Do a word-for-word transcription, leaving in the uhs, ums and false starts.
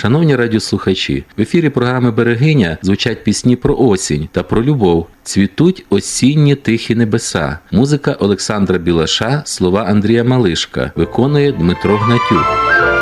Шановні радіослухачі, в ефірі програми «Берегиня» звучать пісні про осінь та про любов. Цвітуть осінні тихі небеса. Музика Олександра Білаша, слова Андрія Малишка. Виконує Дмитро Гнатюк.